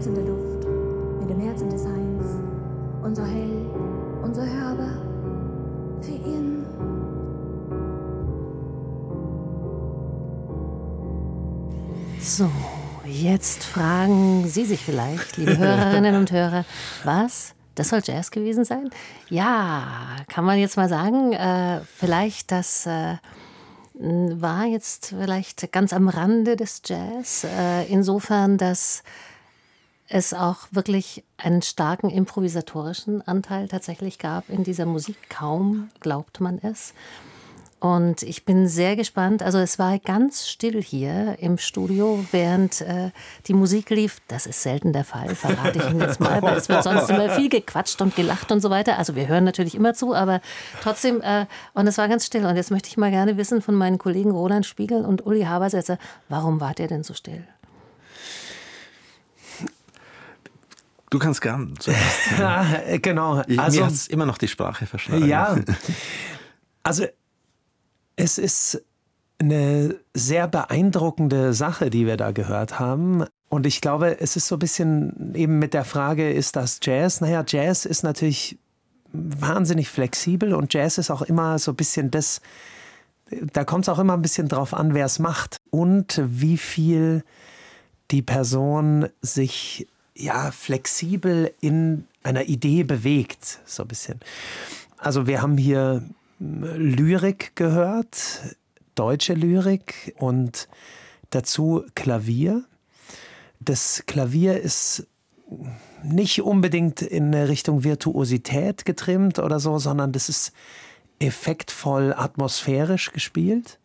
Herz in der Luft, mit dem Herzen des Heinz, und so hell und so hörbar für ihn. So, jetzt fragen Sie sich vielleicht, liebe Hörerinnen und Hörer, was? Das soll Jazz gewesen sein? Ja, kann man jetzt mal sagen, vielleicht das war jetzt vielleicht ganz am Rande des Jazz, insofern, dass es auch wirklich einen starken improvisatorischen Anteil tatsächlich gab in dieser Musik. Kaum glaubt man es. Und ich bin sehr gespannt. Also es war ganz still hier im Studio, während die Musik lief. Das ist selten der Fall, verrate ich Ihnen jetzt mal, weil es wird sonst immer viel gequatscht und gelacht und so weiter. Also wir hören natürlich immer zu, aber trotzdem, und es war ganz still. Und jetzt möchte ich mal gerne wissen von meinen Kollegen Roland Spiegel und Uli Habersetzer, warum wart ihr denn so still? Du kannst gern. Ja, genau. Mir hat es immer noch die Sprache verschlagen. Ja, also es ist eine sehr beeindruckende Sache, die wir da gehört haben. Und ich glaube, es ist so ein bisschen eben mit der Frage, ist das Jazz? Naja, Jazz ist natürlich wahnsinnig flexibel und Jazz ist auch immer so ein bisschen das, da kommt es auch immer ein bisschen drauf an, wer es macht und wie viel die Person sich flexibel in einer Idee bewegt, so ein bisschen. Also wir haben hier Lyrik gehört, deutsche Lyrik und dazu Klavier. Das Klavier ist nicht unbedingt in eine Richtung Virtuosität getrimmt oder so, sondern das ist effektvoll atmosphärisch gespielt.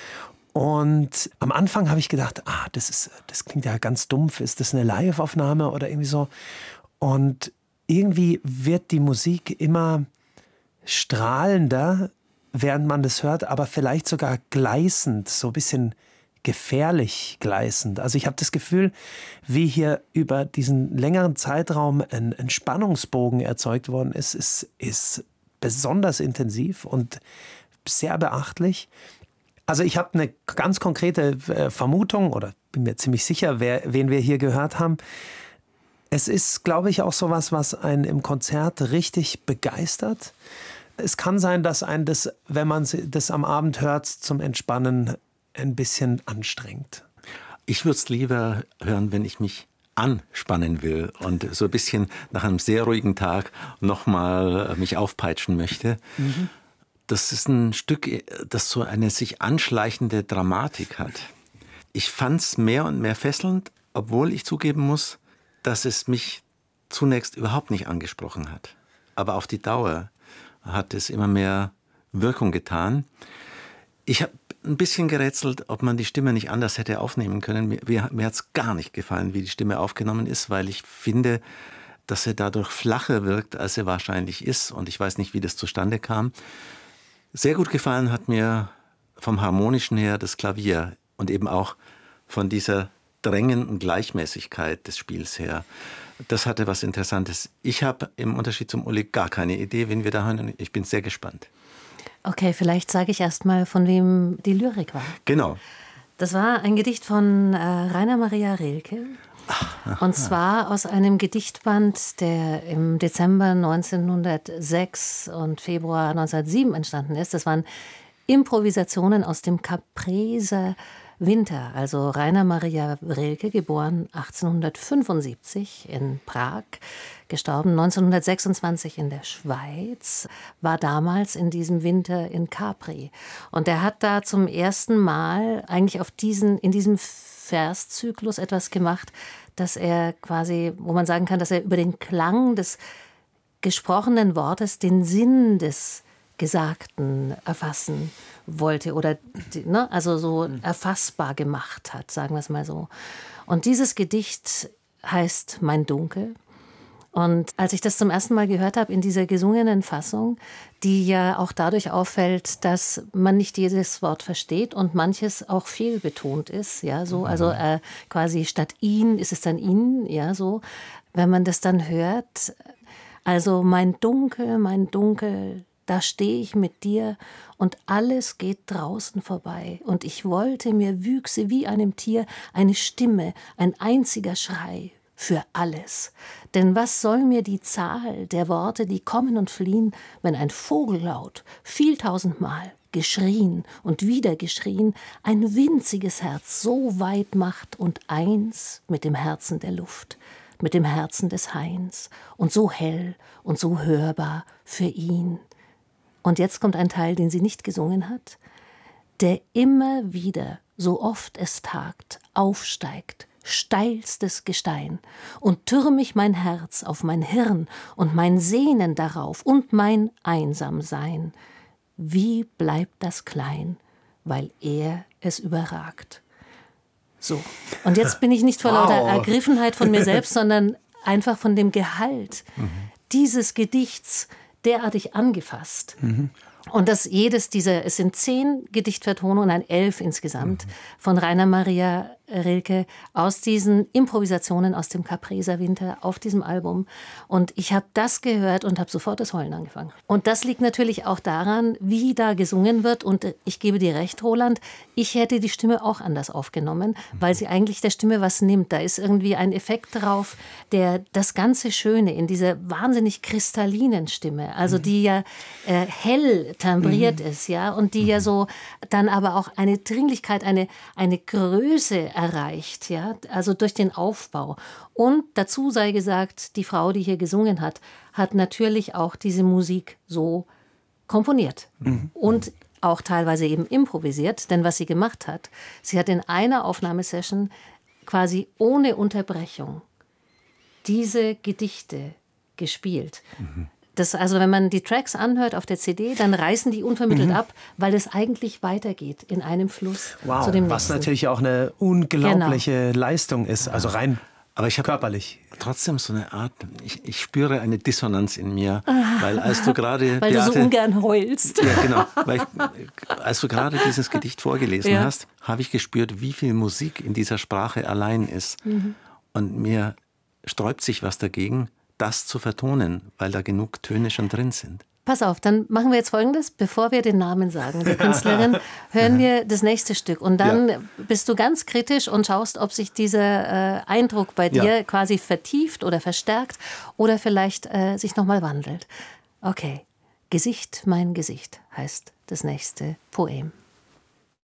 Und am Anfang habe ich gedacht, das klingt ja ganz dumpf, ist das eine Live-Aufnahme oder irgendwie so? Und irgendwie wird die Musik immer strahlender, während man das hört, aber vielleicht sogar gleißend, so ein bisschen gefährlich gleißend. Also ich habe das Gefühl, wie hier über diesen längeren Zeitraum ein Spannungsbogen erzeugt worden ist besonders intensiv und sehr beachtlich. Also ich habe eine ganz konkrete Vermutung oder bin mir ziemlich sicher, wen wir hier gehört haben. Es ist, glaube ich, auch sowas, was einen im Konzert richtig begeistert. Es kann sein, dass einen das, wenn man das am Abend hört, zum Entspannen ein bisschen anstrengt. Ich würde es lieber hören, wenn ich mich anspannen will und so ein bisschen nach einem sehr ruhigen Tag nochmal mich aufpeitschen möchte. Mhm. Das ist ein Stück, das so eine sich anschleichende Dramatik hat. Ich fand es mehr und mehr fesselnd, obwohl ich zugeben muss, dass es mich zunächst überhaupt nicht angesprochen hat. Aber auf die Dauer hat es immer mehr Wirkung getan. Ich habe ein bisschen gerätselt, ob man die Stimme nicht anders hätte aufnehmen können. Mir hat es gar nicht gefallen, wie die Stimme aufgenommen ist, weil ich finde, dass sie dadurch flacher wirkt, als sie wahrscheinlich ist. Und ich weiß nicht, wie das zustande kam. Sehr gut gefallen hat mir vom Harmonischen her das Klavier und eben auch von dieser drängenden Gleichmäßigkeit des Spiels her. Das hatte was Interessantes. Ich habe im Unterschied zum Uli gar keine Idee, wen wir da hören. Ich bin sehr gespannt. Okay, vielleicht sage ich erst mal, von wem die Lyrik war. Genau. Das war ein Gedicht von Rainer Maria Rilke. Und zwar aus einem Gedichtband, der im Dezember 1906 und Februar 1907 entstanden ist. Das waren Improvisationen aus dem Capreser Winter. Also Rainer Maria Rilke, geboren 1875 in Prag, gestorben 1926 in der Schweiz, war damals in diesem Winter in Capri. Und er hat da zum ersten Mal eigentlich in diesem Verszyklus etwas gemacht, dass er quasi, wo man sagen kann, dass er über den Klang des gesprochenen Wortes den Sinn des Gesagten erfassen wollte oder also so erfassbar gemacht hat, sagen wir es mal so. Und dieses Gedicht heißt Mein Dunkel. Und als ich das zum ersten Mal gehört habe in dieser gesungenen Fassung, die ja auch dadurch auffällt, dass man nicht jedes Wort versteht und manches auch fehlbetont ist, ja, so, also quasi statt ihn ist es dann ihn, ja, so. Wenn man das dann hört, also mein Dunkel, da stehe ich mit dir und alles geht draußen vorbei. Und ich wollte, mir wüchse wie einem Tier eine Stimme, ein einziger Schrei, für alles. Denn was soll mir die Zahl der Worte, die kommen und fliehen, wenn ein Vogellaut vieltausendmal geschrien und wieder geschrien, ein winziges Herz so weit macht und eins mit dem Herzen der Luft, mit dem Herzen des Hains und so hell und so hörbar für ihn. Und jetzt kommt ein Teil, den sie nicht gesungen hat, der immer wieder, so oft es tagt, aufsteigt, steilstes Gestein, und türmig mein Herz auf mein Hirn und mein Sehnen darauf und mein Einsamsein. Wie bleibt das klein, weil er es überragt? So, und jetzt bin ich nicht vor lauter Ergriffenheit von mir selbst, sondern einfach von dem Gehalt dieses Gedichts derartig angefasst. Und dass jedes dieser, es sind 10 Gedichtvertonungen, 11 insgesamt, von Rainer Maria Rilke aus diesen Improvisationen aus dem Capreser Winter auf diesem Album. Und ich habe das gehört und habe sofort das Heulen angefangen. Und das liegt natürlich auch daran, wie da gesungen wird. Und ich gebe dir recht, Roland, ich hätte die Stimme auch anders aufgenommen, weil sie eigentlich der Stimme was nimmt. Da ist irgendwie ein Effekt drauf, der das ganze Schöne in dieser wahnsinnig kristallinen Stimme, also die ja hell timbriert ist, ja, und die ja so dann aber auch eine Dringlichkeit, eine Größe erreicht, ja, also durch den Aufbau. Und dazu sei gesagt, die Frau, die hier gesungen hat, hat natürlich auch diese Musik so komponiert und auch teilweise eben improvisiert, denn was sie gemacht hat, sie hat in einer Aufnahmesession quasi ohne Unterbrechung diese Gedichte gespielt. Das, also wenn man die Tracks anhört auf der CD, dann reißen die unvermittelt ab, weil es eigentlich weitergeht in einem Fluss zu dem nächsten. Was natürlich auch eine unglaubliche Leistung ist, also rein aber ich körperlich. Trotzdem so eine Art, ich spüre eine Dissonanz in mir, weil als du gerade... Weil Beate, du so ungern heulst. Ja, genau. Als du gerade dieses Gedicht vorgelesen hast, habe ich gespürt, wie viel Musik in dieser Sprache allein ist. Und mir sträubt sich was dagegen, das zu vertonen, weil da genug Töne schon drin sind. Pass auf, dann machen wir jetzt Folgendes. Bevor wir den Namen sagen der Künstlerin, hören wir das nächste Stück. Und dann bist du ganz kritisch und schaust, ob sich dieser Eindruck bei dir quasi vertieft oder verstärkt oder vielleicht sich nochmal wandelt. Okay, Gesicht, mein Gesicht heißt das nächste Poem.